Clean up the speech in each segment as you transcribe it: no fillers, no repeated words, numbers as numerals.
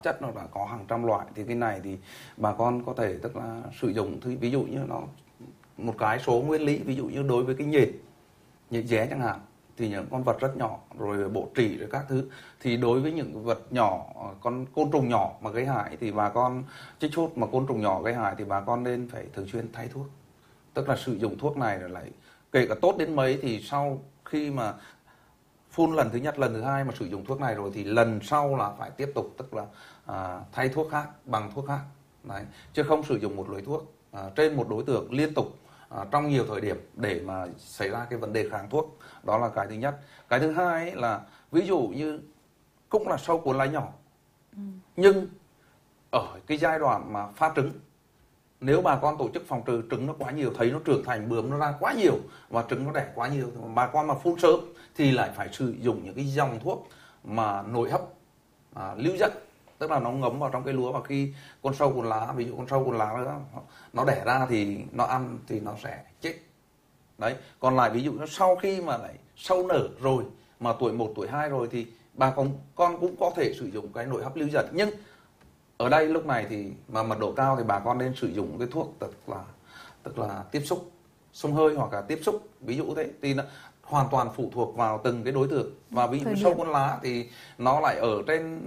chất nó đã có hàng trăm loại, thì cái này thì bà con có thể tức là sử dụng ví dụ như nó một cái số nguyên lý, ví dụ như đối với cái nhện dé chẳng hạn, thì những con vật rất nhỏ, rồi bộ trĩ rồi các thứ, thì đối với những vật nhỏ, con côn trùng nhỏ mà gây hại thì bà con trích hút, mà côn trùng nhỏ gây hại thì bà con nên phải thường xuyên thay thuốc, tức là sử dụng thuốc này rồi lại kể cả tốt đến mấy thì sau khi mà phun lần thứ nhất, lần thứ hai mà sử dụng thuốc này rồi thì lần sau là phải tiếp tục, tức là thay thuốc khác bằng thuốc khác. Đấy, chứ không sử dụng một loại thuốc trên một đối tượng liên tục trong nhiều thời điểm để mà xảy ra cái vấn đề kháng thuốc. Đó là cái thứ nhất. Cái thứ hai ấy là ví dụ như cũng là sâu cuốn lá nhỏ, nhưng ở cái giai đoạn mà phá trứng, nếu bà con tổ chức phòng trừ trứng nó quá nhiều, thấy nó trưởng thành bướm nó ra quá nhiều và trứng nó đẻ quá nhiều, bà con mà phun sớm thì lại phải sử dụng những cái dòng thuốc mà nội hấp lưu dẫn, tức là nó ngấm vào trong cái lúa, và khi con sâu cuốn lá, ví dụ con sâu cuốn lá nó đẻ ra thì nó ăn thì nó sẽ chết. Đấy, còn lại ví dụ nó sau khi mà lại sâu nở rồi mà tuổi 1, tuổi 2 rồi thì bà con cũng có thể sử dụng cái nội hấp lưu dẫn. Nhưng ở đây lúc này thì mà mật độ cao thì bà con nên sử dụng cái thuốc tức là tiếp xúc xông hơi hoặc là tiếp xúc, ví dụ thế, thì nó hoàn toàn phụ thuộc vào từng cái đối tượng. Và ví dụ sâu cuốn lá thì nó lại ở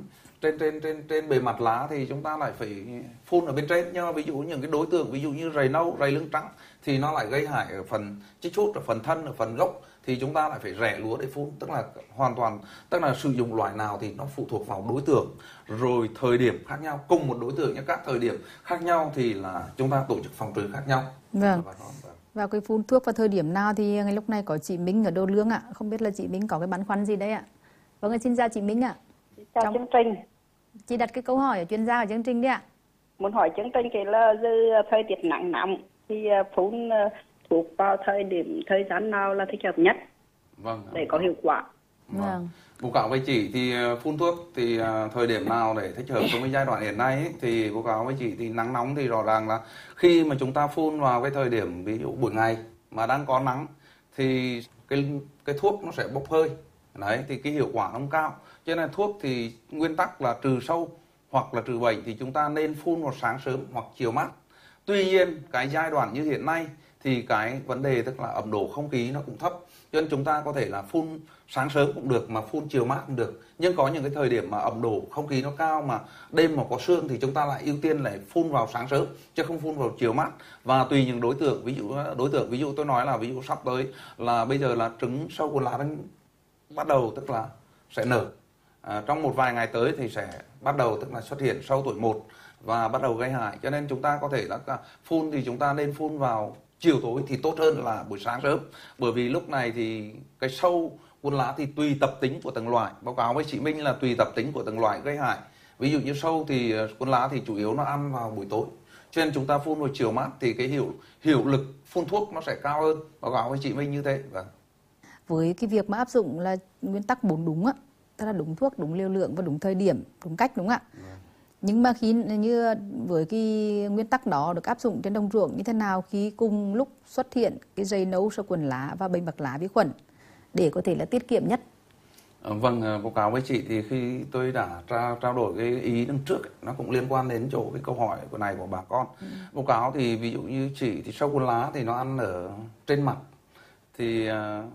trên bề mặt lá thì chúng ta lại phải phun ở bên trên. Nhưng mà ví dụ những cái đối tượng ví dụ như rầy nâu, rầy lưng trắng thì nó lại gây hại ở phần chích hút, ở phần thân, ở phần gốc, thì chúng ta lại phải rẻ lúa để phun. Tức là hoàn toàn, tức là sử dụng loại nào thì nó phụ thuộc vào đối tượng, rồi thời điểm khác nhau. Cùng một đối tượng nhưng các thời điểm khác nhau thì là chúng ta tổ chức phòng trừ khác nhau. Vâng. Và cái phun thuốc vào thời điểm nào thì ngay lúc này có chị Minh ở Đô Lương ạ. Không biết là chị Minh có cái băn khoăn gì đấy ạ? Vâng, xin chào chị Minh ạ. Chào chương trình. Chị đặt cái câu hỏi ở chuyên gia ở chương trình đi ạ. Muốn hỏi chương trình cái là thời tiết nắng nóng thì phun thuốc vào thời gian nào là thích hợp nhất? Vâng. Để có hiệu quả. Vâng. Báo cáo với chị thì phun thuốc thì thời điểm nào để thích hợp trong cái giai đoạn hiện nay ấy, thì báo cáo với chị thì nắng nóng thì rõ ràng là khi mà chúng ta phun vào cái thời điểm ví dụ buổi ngày mà đang có nắng thì cái thuốc nó sẽ bốc hơi. Đấy, thì cái hiệu quả nó không cao. Cho nên thuốc thì nguyên tắc là trừ sâu hoặc là trừ bệnh thì chúng ta nên phun vào sáng sớm hoặc chiều mát. Tuy nhiên cái giai đoạn như hiện nay thì cái vấn đề tức là ẩm độ không khí nó cũng thấp, cho nên chúng ta có thể là phun sáng sớm cũng được mà phun chiều mát cũng được. Nhưng có những cái thời điểm mà ẩm độ không khí nó cao mà đêm mà có sương thì chúng ta lại ưu tiên lại phun vào sáng sớm chứ không phun vào chiều mát. Và tùy những ví dụ tôi nói là ví dụ sắp tới là bây giờ là trứng sâu cuốn lá đang bắt đầu tức là sẽ nở. Trong một vài ngày tới thì sẽ bắt đầu tức là xuất hiện sâu tuổi 1 và bắt đầu gây hại. Cho nên chúng ta có thể là phun thì chúng ta nên phun vào chiều tối thì tốt hơn là buổi sáng sớm. Bởi vì lúc này thì cái sâu cuốn lá thì tùy tập tính của từng loại. Báo cáo với chị Minh là tùy tập tính của từng loại gây hại. Ví dụ như sâu thì cuốn lá thì chủ yếu nó ăn vào buổi tối. Cho nên chúng ta phun vào chiều mát thì cái hiệu lực phun thuốc nó sẽ cao hơn. Báo cáo với chị Minh như thế. Vâng. Với cái việc mà áp dụng là nguyên tắc 4 đúng á, tức là đúng thuốc, đúng liều lượng và đúng thời điểm, đúng cách, đúng ạ. Nhưng mà khi như với cái nguyên tắc đó được áp dụng trên đồng ruộng như thế nào khi cùng lúc xuất hiện cái rầy nâu, sâu cuốn lá và bệnh bạc lá vi khuẩn để có thể là tiết kiệm nhất? Vâng, báo cáo với chị thì khi tôi đã trao đổi cái ý đằng trước ấy, nó cũng liên quan đến chỗ cái câu hỏi của bà con. Báo cáo thì ví dụ như chị thì sâu cuốn lá thì nó ăn ở trên mặt, thì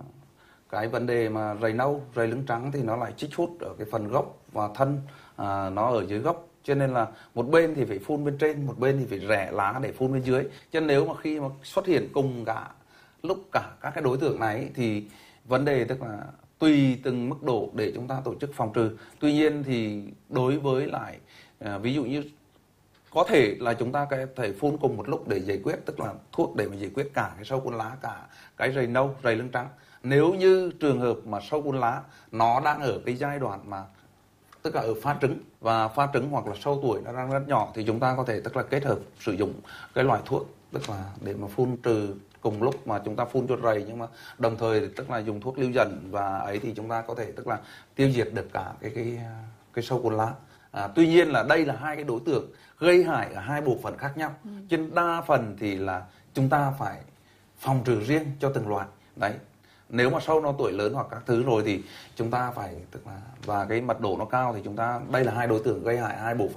cái vấn đề mà rầy nâu, rầy lưng trắng thì nó lại chích hút ở cái phần gốc và thân, nó ở dưới gốc. Cho nên là một bên thì phải phun bên trên, một bên thì phải rẽ lá để phun bên dưới. Cho nên nếu mà khi mà xuất hiện cùng lúc cả các cái đối tượng này ấy, thì vấn đề tức là tùy từng mức độ để chúng ta tổ chức phòng trừ. Tuy nhiên thì đối với lại ví dụ như có thể là chúng ta có thể phun cùng một lúc để giải quyết, tức là thuốc để mà giải quyết cả cái sâu cuốn lá, cả cái rầy nâu, rầy lưng trắng. Nếu như trường hợp mà sâu cuốn lá nó đang ở cái giai đoạn mà tức là ở phá trứng, và phá trứng hoặc là sâu tuổi nó đang rất nhỏ thì chúng ta có thể tức là kết hợp sử dụng cái loại thuốc tức là để mà phun trừ cùng lúc mà chúng ta phun cho rầy, nhưng mà đồng thời tức là dùng thuốc lưu dẫn và ấy thì chúng ta có thể tức là tiêu diệt được cả cái sâu cuốn lá. Tuy nhiên là đây là hai cái đối tượng gây hại ở hai bộ phận khác nhau. Cho nên đa phần thì là chúng ta phải phòng trừ riêng cho từng loại. Đấy. Nếu mà sâu nó tuổi lớn hoặc các thứ rồi thì chúng ta phải tức là và cái mật độ nó cao thì chúng ta đây là hai đối tượng gây hại hai bộ phận